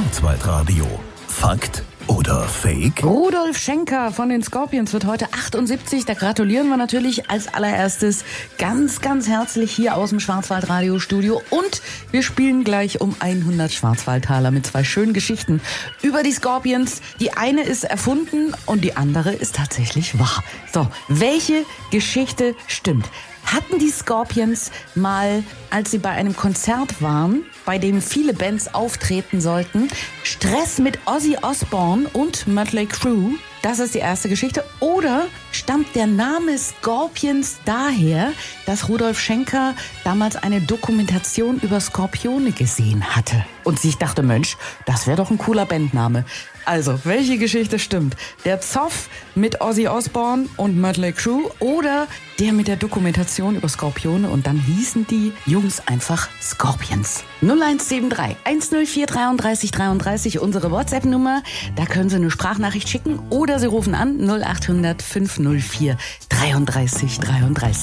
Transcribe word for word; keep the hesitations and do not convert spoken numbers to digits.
Schwarzwaldradio. Fakt oder Fake? Rudolf Schenker von den Scorpions wird heute achtundsiebzig. Da gratulieren wir natürlich als allererstes ganz, ganz herzlich hier aus dem Schwarzwaldradio-Studio. Und wir spielen gleich um hundert Schwarzwaldtaler mit zwei schönen Geschichten über die Scorpions. Die eine ist erfunden und die andere ist tatsächlich wahr. So, welche Geschichte stimmt? Hatten die Scorpions mal, als sie bei einem Konzert waren, bei dem viele Bands auftreten sollten, Stress mit Ozzy Osbourne und Mötley Crüe? Das ist die erste Geschichte. Oder stammt der Name Scorpions daher, dass Rudolf Schenker damals eine Dokumentation über Skorpione gesehen hatte und sich dachte, Mensch, das wäre doch ein cooler Bandname. Also, welche Geschichte stimmt? Der Zoff mit Ozzy Osbourne und Mötley Crüe oder der mit der Dokumentation über Skorpione und dann hießen die Jungs einfach Scorpions. null eins sieben drei eins null vier dreiunddreißig dreiunddreißig, unsere WhatsApp-Nummer. Da können Sie eine Sprachnachricht schicken oder Sie rufen an null acht hundert fünf null vier dreiunddreißig dreiunddreißig.